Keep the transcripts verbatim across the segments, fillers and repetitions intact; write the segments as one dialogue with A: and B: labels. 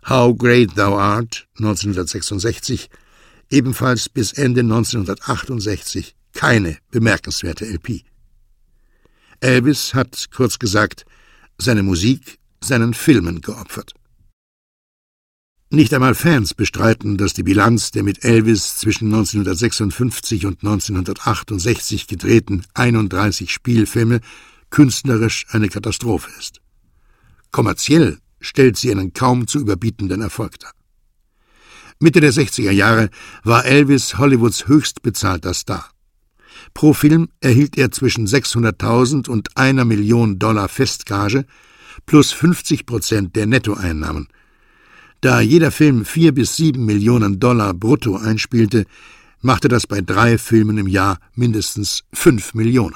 A: How Great Thou Art neunzehnhundertsechsundsechzig, ebenfalls bis Ende neunzehnhundertachtundsechzig keine bemerkenswerte L P. Elvis hat, kurz gesagt, seine Musik seinen Filmen geopfert. Nicht einmal Fans bestreiten, dass die Bilanz der mit Elvis zwischen neunzehnhundertsechsundfünfzig und neunzehnhundertachtundsechzig gedrehten einunddreißig Spielfilme künstlerisch eine Katastrophe ist. Kommerziell stellt sie einen kaum zu überbietenden Erfolg dar. Mitte der sechziger Jahre war Elvis Hollywoods höchstbezahlter Star. Pro Film erhielt er zwischen sechshunderttausend und einer Million Dollar Festgage plus fünfzig Prozent der Nettoeinnahmen. Da jeder Film vier bis sieben Millionen Dollar brutto einspielte, machte das bei drei Filmen im Jahr mindestens fünf Millionen.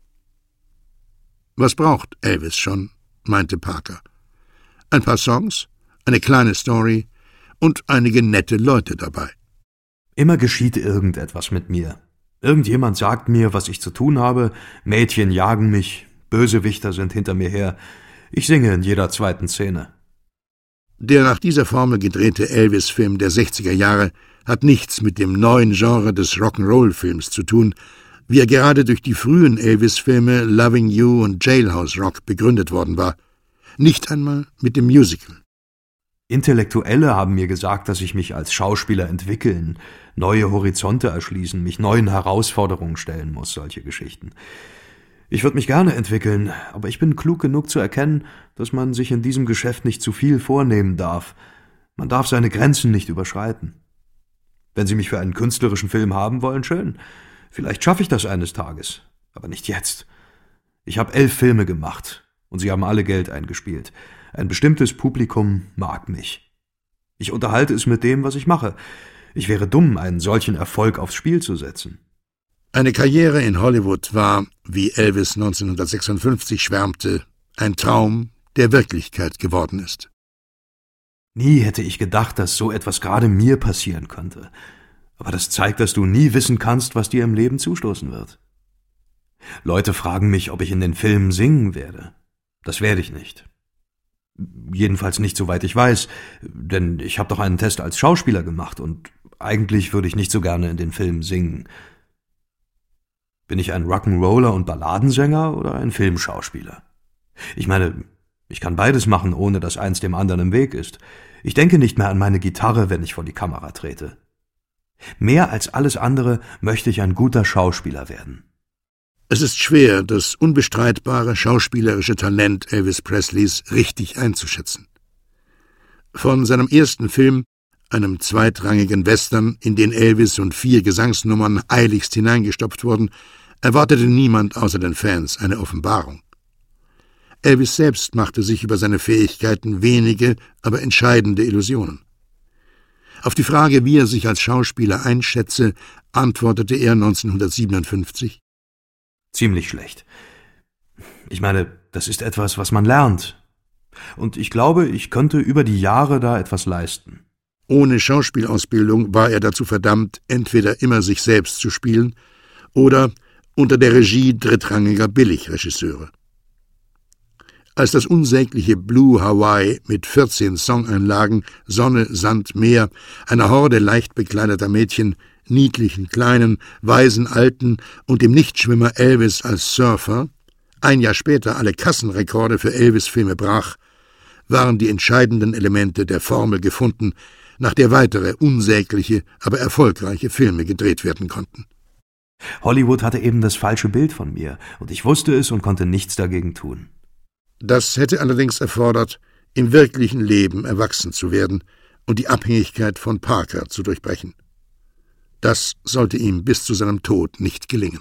A: Was braucht Elvis schon, meinte Parker. Ein paar Songs, eine kleine Story und einige nette Leute dabei.
B: Immer geschieht irgendetwas mit mir. Irgendjemand sagt mir, was ich zu tun habe, Mädchen jagen mich, Bösewichter sind hinter mir her, ich singe in jeder zweiten Szene.
A: Der nach dieser Formel gedrehte Elvis-Film der sechziger Jahre hat nichts mit dem neuen Genre des Rock'n'Roll-Films zu tun, wie er gerade durch die frühen Elvis-Filme Loving You und Jailhouse Rock begründet worden war. Nicht einmal mit dem Musical.
B: Intellektuelle haben mir gesagt, dass ich mich als Schauspieler entwickeln, neue Horizonte erschließen, mich neuen Herausforderungen stellen muss, solche Geschichten. Ich würde mich gerne entwickeln, aber ich bin klug genug zu erkennen, dass man sich in diesem Geschäft nicht zu viel vornehmen darf. Man darf seine Grenzen nicht überschreiten. Wenn Sie mich für einen künstlerischen Film haben wollen, schön. Vielleicht schaffe ich das eines Tages, aber nicht jetzt. Ich habe elf Filme gemacht und sie haben alle Geld eingespielt. Ein bestimmtes Publikum mag mich. Ich unterhalte es mit dem, was ich mache. Ich wäre dumm, einen solchen Erfolg aufs Spiel zu setzen.
A: Eine Karriere in Hollywood war, wie Elvis neunzehnhundertsechsundfünfzig schwärmte, ein Traum, der Wirklichkeit geworden ist.
B: Nie hätte ich gedacht, dass so etwas gerade mir passieren könnte. Aber das zeigt, dass du nie wissen kannst, was dir im Leben zustoßen wird. Leute fragen mich, ob ich in den Filmen singen werde. Das werde ich nicht. Jedenfalls nicht, soweit ich weiß, denn ich habe doch einen Test als Schauspieler gemacht und eigentlich würde ich nicht so gerne in den Filmen singen. Bin ich ein Rock'n'Roller und Balladensänger oder ein Filmschauspieler? Ich meine, ich kann beides machen, ohne dass eins dem anderen im Weg ist. Ich denke nicht mehr an meine Gitarre, wenn ich vor die Kamera trete. Mehr als alles andere möchte ich ein guter Schauspieler werden.
A: Es ist schwer, das unbestreitbare schauspielerische Talent Elvis Presleys richtig einzuschätzen. Von seinem ersten Film, einem zweitrangigen Western, in den Elvis und vier Gesangsnummern eiligst hineingestopft wurden, erwartete niemand außer den Fans eine Offenbarung. Elvis selbst machte sich über seine Fähigkeiten wenige, aber entscheidende Illusionen. Auf die Frage, wie er sich als Schauspieler einschätze, antwortete er neunzehnhundertsiebenundfünfzig:
B: Ziemlich schlecht. Ich meine, das ist etwas, was man lernt. Und ich glaube, ich könnte über die Jahre da etwas leisten.
A: Ohne Schauspielausbildung war er dazu verdammt, entweder immer sich selbst zu spielen oder unter der Regie drittrangiger Billigregisseure. Als das unsägliche Blue Hawaii mit vierzehn Songeinlagen, Sonne, Sand, Meer, einer Horde leicht bekleideter Mädchen, niedlichen Kleinen, weisen Alten und dem Nichtschwimmer Elvis als Surfer, ein Jahr später alle Kassenrekorde für Elvis-Filme brach, waren die entscheidenden Elemente der Formel gefunden, nach der weitere unsägliche, aber erfolgreiche Filme gedreht werden konnten.
B: Hollywood hatte eben das falsche Bild von mir, und ich wusste es und konnte nichts dagegen tun.
A: Das hätte allerdings erfordert, im wirklichen Leben erwachsen zu werden und die Abhängigkeit von Parker zu durchbrechen. Das sollte ihm bis zu seinem Tod nicht gelingen.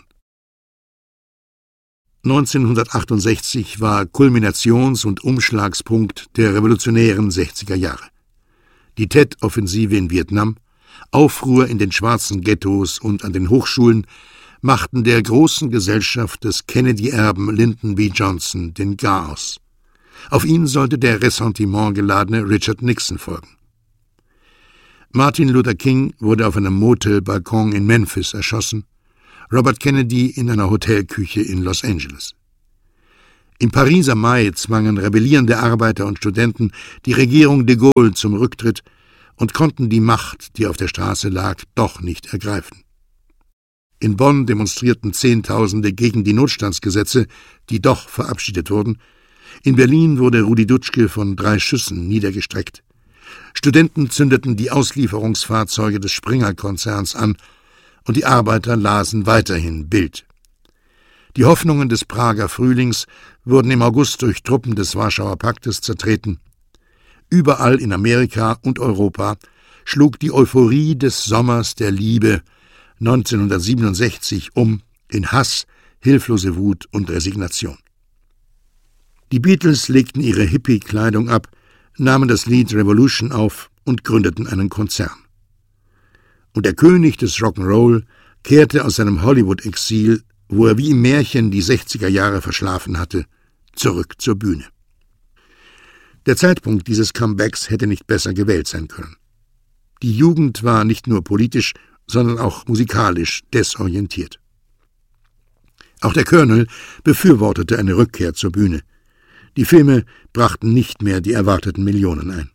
A: neunzehnhundertachtundsechzig war Kulminations- und Umschlagspunkt der revolutionären sechziger Jahre. Die Tet-Offensive in Vietnam, Aufruhr in den schwarzen Ghettos und an den Hochschulen machten der großen Gesellschaft des Kennedy-Erben Lyndon B. Johnson den Garaus. Auf ihn sollte der ressentimentgeladene Richard Nixon folgen. Martin Luther King wurde auf einem Motelbalkon in Memphis erschossen, Robert Kennedy in einer Hotelküche in Los Angeles. Im Pariser Mai zwangen rebellierende Arbeiter und Studenten die Regierung de Gaulle zum Rücktritt und konnten die Macht, die auf der Straße lag, doch nicht ergreifen. In Bonn demonstrierten Zehntausende gegen die Notstandsgesetze, die doch verabschiedet wurden. In Berlin wurde Rudi Dutschke von drei Schüssen niedergestreckt. Studenten zündeten die Auslieferungsfahrzeuge des Springer-Konzerns an und die Arbeiter lasen weiterhin Bild. Die Hoffnungen des Prager Frühlings wurden im August durch Truppen des Warschauer Paktes zertreten. Überall in Amerika und Europa schlug die Euphorie des Sommers der Liebe neunzehnhundertsiebenundsechzig um in Hass, hilflose Wut und Resignation. Die Beatles legten ihre Hippie-Kleidung ab, nahmen das Lied Revolution auf und gründeten einen Konzern. Und der König des Rock'n'Roll kehrte aus seinem Hollywood-Exil, wo er wie im Märchen die sechziger Jahre verschlafen hatte, zurück zur Bühne. Der Zeitpunkt dieses Comebacks hätte nicht besser gewählt sein können. Die Jugend war nicht nur politisch, sondern auch musikalisch desorientiert. Auch der Colonel befürwortete eine Rückkehr zur Bühne. Die Filme brachten nicht mehr die erwarteten Millionen ein.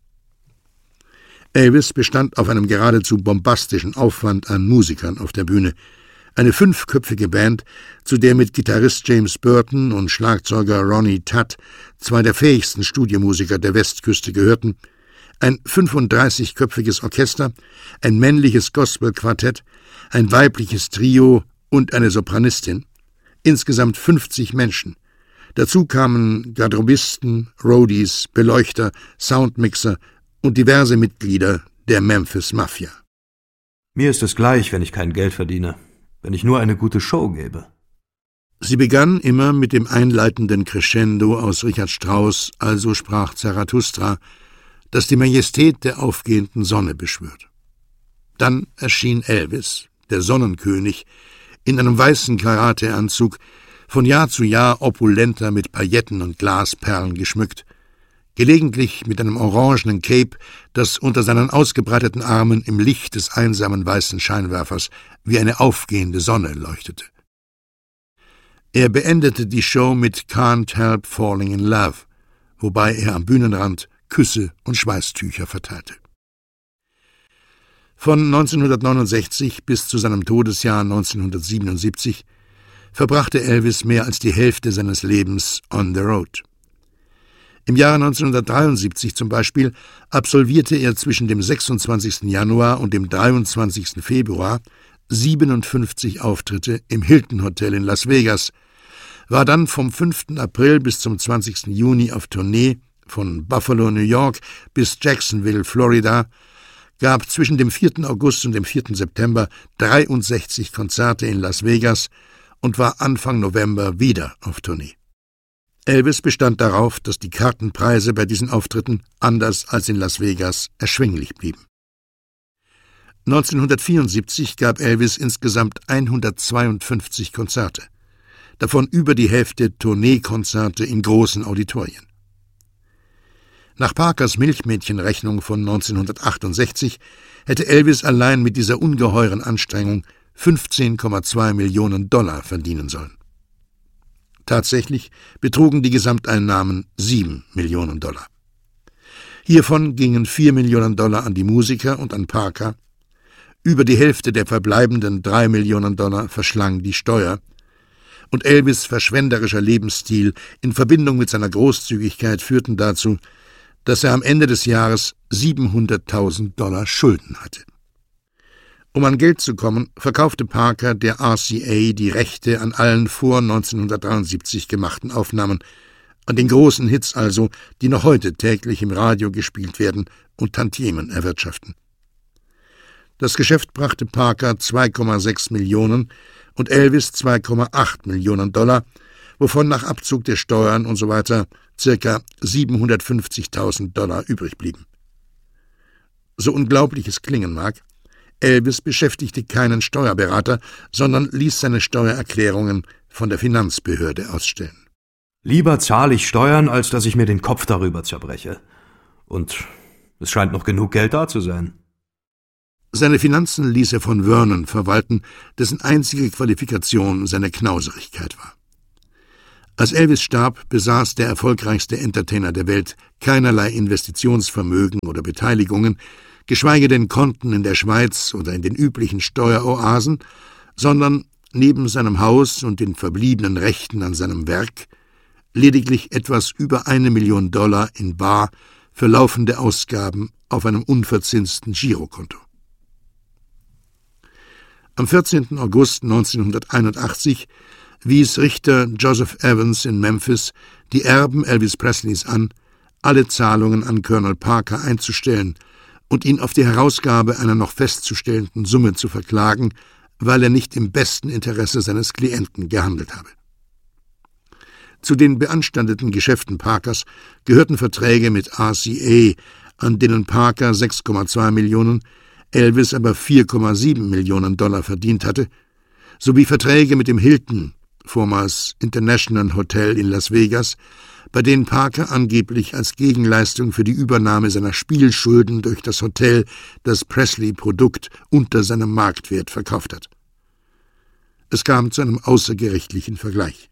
A: Elvis bestand auf einem geradezu bombastischen Aufwand an Musikern auf der Bühne. Eine fünfköpfige Band, zu der mit Gitarrist James Burton und Schlagzeuger Ronnie Tutt zwei der fähigsten Studiomusiker der Westküste gehörten, ein fünfunddreißigköpfiges Orchester, ein männliches Gospelquartett, ein weibliches Trio und eine Sopranistin, insgesamt fünfzig Menschen. Dazu kamen Garderobisten, Roadies, Beleuchter, Soundmixer und diverse Mitglieder der Memphis Mafia.
B: Mir ist es gleich, wenn ich kein Geld verdiene, wenn ich nur eine gute Show gebe.
A: Sie begann immer mit dem einleitenden Crescendo aus Richard Strauss, Also sprach Zarathustra, das die Majestät der aufgehenden Sonne beschwört. Dann erschien Elvis, der Sonnenkönig, in einem weißen Karateanzug, von Jahr zu Jahr opulenter mit Pailletten und Glasperlen geschmückt, gelegentlich mit einem orangenen Cape, das unter seinen ausgebreiteten Armen im Licht des einsamen weißen Scheinwerfers wie eine aufgehende Sonne leuchtete. Er beendete die Show mit Can't Help Falling in Love, wobei er am Bühnenrand Küsse und Schweißtücher verteilte. Von neunzehnhundertneunundsechzig bis zu seinem Todesjahr neunzehnhundertsiebenundsiebzig verbrachte Elvis mehr als die Hälfte seines Lebens on the road. Im Jahre neunzehnhundertdreiundsiebzig zum Beispiel absolvierte er zwischen dem sechsundzwanzigsten Januar und dem dreiundzwanzigsten Februar siebenundfünfzig Auftritte im Hilton Hotel in Las Vegas, war dann vom fünften April bis zum zwanzigsten Juni auf Tournee von Buffalo, New York bis Jacksonville, Florida, gab zwischen dem vierten August und dem vierten September dreiundsechzig Konzerte in Las Vegas und war Anfang November wieder auf Tournee. Elvis bestand darauf, dass die Kartenpreise bei diesen Auftritten, anders als in Las Vegas, erschwinglich blieben. neunzehnhundertvierundsiebzig gab Elvis insgesamt hundertzweiundfünfzig Konzerte, davon über die Hälfte Tourneekonzerte in großen Auditorien. Nach Parkers Milchmädchenrechnung von neunzehnhundertachtundsechzig hätte Elvis allein mit dieser ungeheuren Anstrengung fünfzehn Komma zwei Millionen Dollar verdienen sollen. Tatsächlich betrugen die Gesamteinnahmen sieben Millionen Dollar. Hiervon gingen vier Millionen Dollar an die Musiker und an Parker. Über die Hälfte der verbleibenden drei Millionen Dollar verschlang die Steuer. Und Elvis' verschwenderischer Lebensstil in Verbindung mit seiner Großzügigkeit führten dazu, dass er am Ende des Jahres siebenhunderttausend Dollar Schulden hatte. Um an Geld zu kommen, verkaufte Parker der R C A die Rechte an allen vor neunzehnhundertdreiundsiebzig gemachten Aufnahmen, an den großen Hits also, die noch heute täglich im Radio gespielt werden und Tantiemen erwirtschaften. Das Geschäft brachte Parker zwei Komma sechs Millionen und Elvis zwei Komma acht Millionen Dollar, wovon nach Abzug der Steuern und so weiter circa siebenhundertfünfzigtausend Dollar übrig blieben. So unglaublich es klingen mag, Elvis beschäftigte keinen Steuerberater, sondern ließ seine Steuererklärungen von der Finanzbehörde ausstellen.
B: Lieber zahle ich Steuern, als dass ich mir den Kopf darüber zerbreche. Und es scheint noch genug Geld da zu sein.
A: Seine Finanzen ließ er von Vernon verwalten, dessen einzige Qualifikation seine Knauserigkeit war. Als Elvis starb, besaß der erfolgreichste Entertainer der Welt keinerlei Investitionsvermögen oder Beteiligungen, geschweige denn Konten in der Schweiz oder in den üblichen Steueroasen, sondern neben seinem Haus und den verbliebenen Rechten an seinem Werk lediglich etwas über eine Million Dollar in bar für laufende Ausgaben auf einem unverzinsten Girokonto. Am vierzehnten August neunzehnhunderteinundachtzig wies Richter Joseph Evans in Memphis die Erben Elvis Presleys an, alle Zahlungen an Colonel Parker einzustellen und ihn auf die Herausgabe einer noch festzustellenden Summe zu verklagen, weil er nicht im besten Interesse seines Klienten gehandelt habe. Zu den beanstandeten Geschäften Parkers gehörten Verträge mit R C A, an denen Parker sechs Komma zwei Millionen, Elvis aber vier Komma sieben Millionen Dollar verdient hatte, sowie Verträge mit dem Hilton, vormals International Hotel in Las Vegas, bei denen Parker angeblich als Gegenleistung für die Übernahme seiner Spielschulden durch das Hotel das Presley-Produkt unter seinem Marktwert verkauft hat. Es kam zu einem außergerichtlichen Vergleich.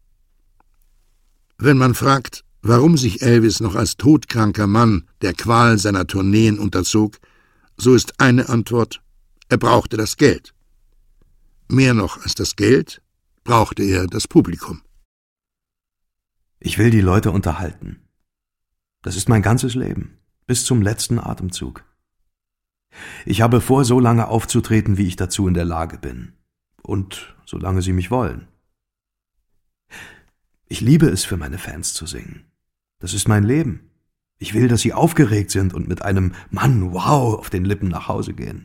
A: Wenn man fragt, warum sich Elvis noch als todkranker Mann der Qual seiner Tourneen unterzog, so ist eine Antwort: Er brauchte das Geld. Mehr noch als das Geld brauchte er das Publikum.
B: Ich will die Leute unterhalten. Das ist mein ganzes Leben, bis zum letzten Atemzug. Ich habe vor, so lange aufzutreten, wie ich dazu in der Lage bin. Und solange sie mich wollen. Ich liebe es, für meine Fans zu singen. Das ist mein Leben. Ich will, dass sie aufgeregt sind und mit einem Mann, wow, auf den Lippen nach Hause gehen.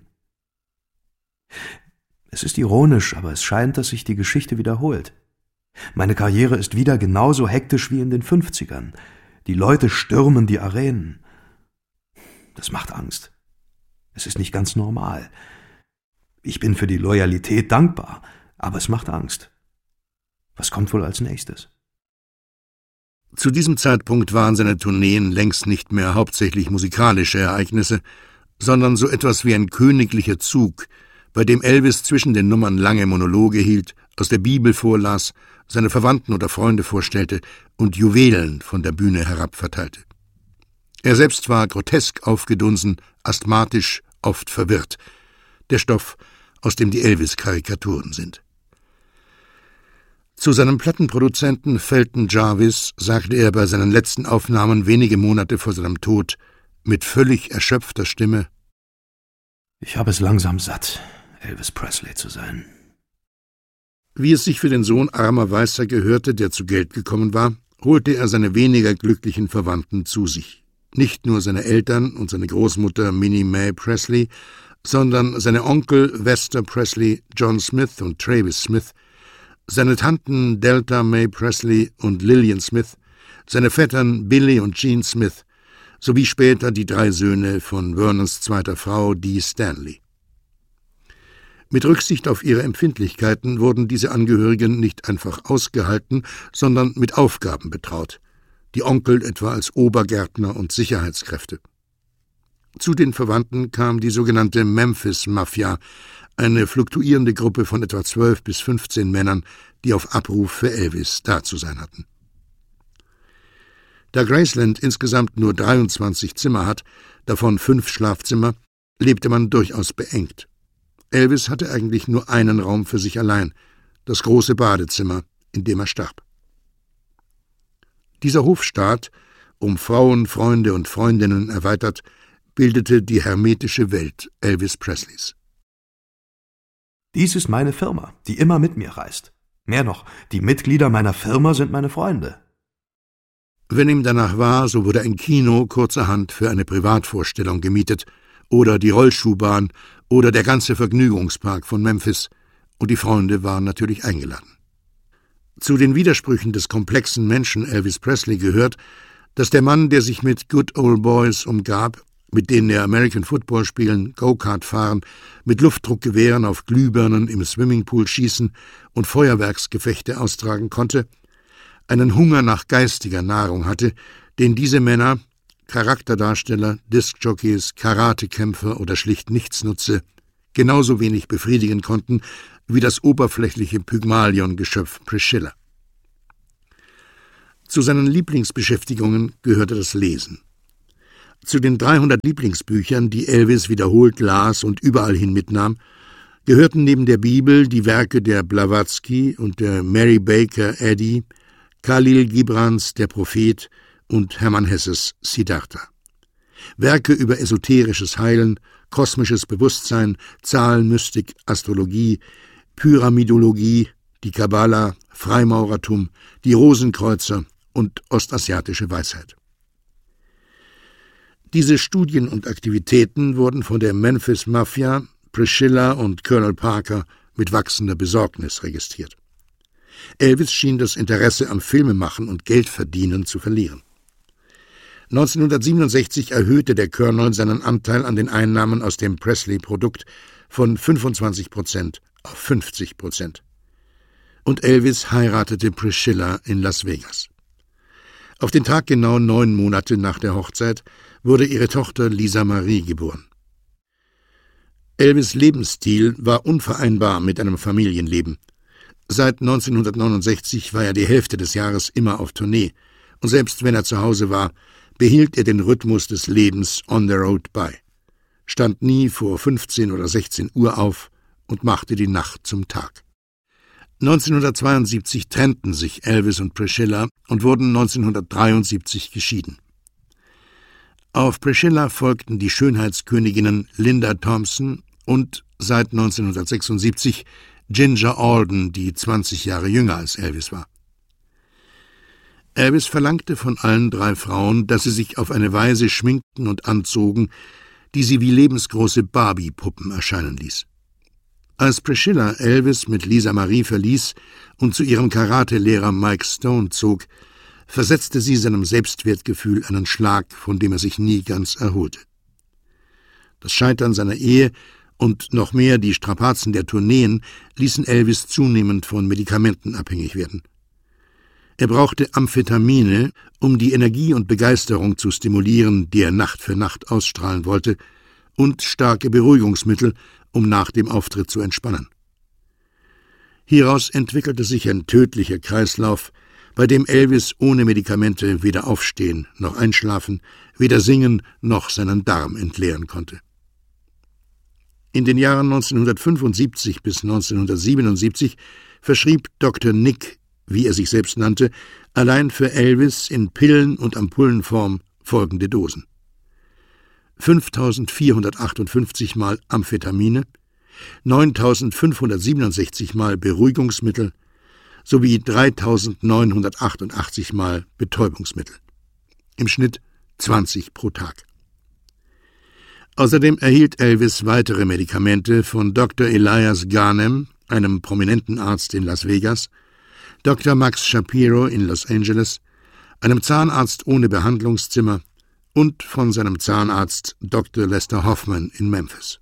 B: Es ist ironisch, aber es scheint, dass sich die Geschichte wiederholt. Meine Karriere ist wieder genauso hektisch wie in den fünfzigern. Die Leute stürmen die Arenen. Das macht Angst. Es ist nicht ganz normal. Ich bin für die Loyalität dankbar, aber es macht Angst. Was kommt wohl als nächstes?
A: Zu diesem Zeitpunkt waren seine Tourneen längst nicht mehr hauptsächlich musikalische Ereignisse, sondern so etwas wie ein königlicher Zug, bei dem Elvis zwischen den Nummern lange Monologe hielt, aus der Bibel vorlas, seine Verwandten oder Freunde vorstellte und Juwelen von der Bühne herab verteilte. Er selbst war grotesk aufgedunsen, asthmatisch, oft verwirrt. Der Stoff, aus dem die Elvis-Karikaturen sind. Zu seinem Plattenproduzenten Felton Jarvis sagte er bei seinen letzten Aufnahmen wenige Monate vor seinem Tod mit völlig erschöpfter Stimme:
B: Ich habe es langsam satt, Elvis Presley zu sein.
A: Wie es sich für den Sohn armer Weißer gehörte, der zu Geld gekommen war, holte er seine weniger glücklichen Verwandten zu sich. Nicht nur seine Eltern und seine Großmutter Minnie Mae Presley, sondern seine Onkel Vester Presley, John Smith und Travis Smith, seine Tanten Delta Mae Presley und Lillian Smith, seine Vettern Billy und Gene Smith, sowie später die drei Söhne von Vernons zweiter Frau, Dee Stanley. Mit Rücksicht auf ihre Empfindlichkeiten wurden diese Angehörigen nicht einfach ausgehalten, sondern mit Aufgaben betraut, die Onkel etwa als Obergärtner und Sicherheitskräfte. Zu den Verwandten kam die sogenannte Memphis-Mafia, eine fluktuierende Gruppe von etwa zwölf bis fünfzehn Männern, die auf Abruf für Elvis da zu sein hatten. Da Graceland insgesamt nur dreiundzwanzig Zimmer hat, davon fünf Schlafzimmer, lebte man durchaus beengt. Elvis hatte eigentlich nur einen Raum für sich allein, das große Badezimmer, in dem er starb. Dieser Hofstaat, um Frauen, Freunde und Freundinnen erweitert, bildete die hermetische Welt Elvis Presleys.
B: Dies ist meine Firma, die immer mit mir reist. Mehr noch, die Mitglieder meiner Firma sind meine Freunde.
A: Wenn ihm danach war, so wurde ein Kino kurzerhand für eine Privatvorstellung gemietet, oder die Rollschuhbahn oder der ganze Vergnügungspark von Memphis, und die Freunde waren natürlich eingeladen. Zu den Widersprüchen des komplexen Menschen Elvis Presley gehört, dass der Mann, der sich mit Good Old Boys umgab, mit denen er American Football spielen, Go-Kart fahren, mit Luftdruckgewehren auf Glühbirnen im Swimmingpool schießen und Feuerwerksgefechte austragen konnte, einen Hunger nach geistiger Nahrung hatte, den diese Männer, Charakterdarsteller, Diskjockeys, Karatekämpfer oder schlicht Nichtsnutze, genauso wenig befriedigen konnten wie das oberflächliche Pygmalion-Geschöpf Priscilla. Zu seinen Lieblingsbeschäftigungen gehörte das Lesen. Zu den dreihundert Lieblingsbüchern, die Elvis wiederholt las und überall hin mitnahm, gehörten neben der Bibel die Werke der Blavatsky und der Mary Baker Eddy, Khalil Gibrans Der Prophet und Hermann Hesses Siddhartha. Werke über esoterisches Heilen, kosmisches Bewusstsein, Zahlenmystik, Astrologie, Pyramidologie, die Kabbala, Freimaurertum, die Rosenkreuzer und ostasiatische Weisheit. Diese Studien und Aktivitäten wurden von der Memphis Mafia, Priscilla und Colonel Parker mit wachsender Besorgnis registriert. Elvis schien das Interesse am Filmemachen und Geldverdienen zu verlieren. neunzehnhundertsiebenundsechzig erhöhte der Colonel seinen Anteil an den Einnahmen aus dem Presley-Produkt von fünfundzwanzig Prozent auf fünfzig Prozent. Und Elvis heiratete Priscilla in Las Vegas. Auf den Tag genau neun Monate nach der Hochzeit wurde ihre Tochter Lisa Marie geboren. Elvis' Lebensstil war unvereinbar mit einem Familienleben. Seit neunzehnhundertneunundsechzig war er die Hälfte des Jahres immer auf Tournee, und selbst wenn er zu Hause war, behielt er den Rhythmus des Lebens on the road bei, stand nie vor fünfzehn oder sechzehn Uhr auf und machte die Nacht zum Tag. neunzehnhundertzweiundsiebzig trennten sich Elvis und Priscilla und wurden neunzehnhundertdreiundsiebzig geschieden. Auf Priscilla folgten die Schönheitsköniginnen Linda Thompson und seit neunzehnhundertsechsundsiebzig Ginger Alden, die zwanzig Jahre jünger als Elvis war. Elvis verlangte von allen drei Frauen, dass sie sich auf eine Weise schminkten und anzogen, die sie wie lebensgroße Barbie-Puppen erscheinen ließ. Als Priscilla Elvis mit Lisa Marie verließ und zu ihrem Karatelehrer Mike Stone zog, versetzte sie seinem Selbstwertgefühl einen Schlag, von dem er sich nie ganz erholte. Das Scheitern seiner Ehe und noch mehr die Strapazen der Tourneen ließen Elvis zunehmend von Medikamenten abhängig werden. Er brauchte Amphetamine, um die Energie und Begeisterung zu stimulieren, die er Nacht für Nacht ausstrahlen wollte, und starke Beruhigungsmittel, um nach dem Auftritt zu entspannen. Hieraus entwickelte sich ein tödlicher Kreislauf, bei dem Elvis ohne Medikamente weder aufstehen noch einschlafen, weder singen noch seinen Darm entleeren konnte. In den Jahren neunzehnhundertfünfundsiebzig bis neunzehnhundertsiebenundsiebzig verschrieb Doktor Nick, wie er sich selbst nannte, allein für Elvis in Pillen- und Ampullenform folgende Dosen: fünftausendvierhundertachtundfünfzig Mal Amphetamine, neuntausendfünfhundertsiebenundsechzig Mal Beruhigungsmittel sowie dreitausendneunhundertachtundachtzig Mal Betäubungsmittel. Im Schnitt zwanzig pro Tag. Außerdem erhielt Elvis weitere Medikamente von Doktor Elias Garnham, einem prominenten Arzt in Las Vegas, Doktor Max Shapiro in Los Angeles, einem Zahnarzt ohne Behandlungszimmer und von seinem Zahnarzt Doktor Lester Hoffman in Memphis.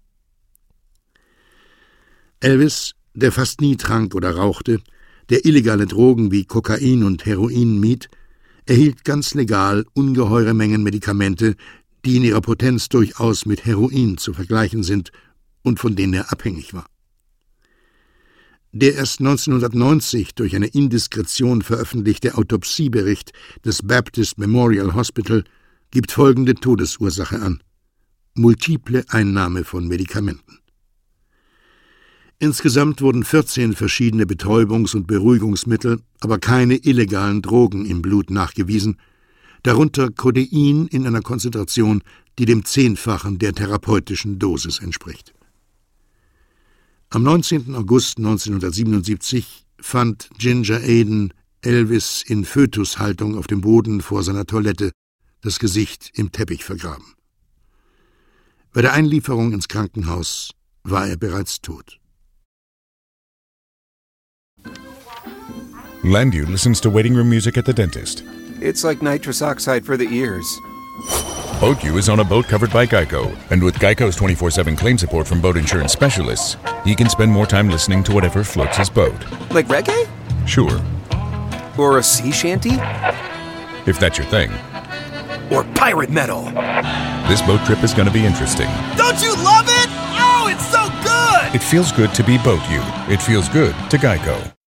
A: Elvis, der fast nie trank oder rauchte, der illegale Drogen wie Kokain und Heroin mied, erhielt ganz legal ungeheure Mengen Medikamente, die in ihrer Potenz durchaus mit Heroin zu vergleichen sind und von denen er abhängig war. Der erst neunzehnhundertneunzig durch eine Indiskretion veröffentlichte Autopsiebericht des Baptist Memorial Hospital gibt folgende Todesursache an: multiple Einnahme von Medikamenten. Insgesamt wurden vierzehn verschiedene Betäubungs- und Beruhigungsmittel, aber keine illegalen Drogen im Blut nachgewiesen, darunter Codein in einer Konzentration, die dem Zehnfachen der therapeutischen Dosis entspricht. Am neunzehnten August neunzehnhundertsiebenundsiebzig fand Ginger Aden Elvis in Fötushaltung auf dem Boden vor seiner Toilette, das Gesicht im Teppich vergraben. Bei der Einlieferung ins Krankenhaus war er bereits tot.
C: Landu listens to waiting room music at the dentist.
D: It's like nitrous oxide for the ears.
C: BoatU is on a boat covered by Geico, and with Geico's twenty-four seven claim support from boat insurance specialists, he can spend more time listening to whatever floats his boat.
D: Like reggae?
C: Sure.
D: Or a sea shanty?
C: If that's your thing.
D: Or pirate metal?
C: This boat trip is going to be interesting.
E: Don't you love it? Oh, it's so good!
C: It feels good to be BoatU. It feels good to Geico.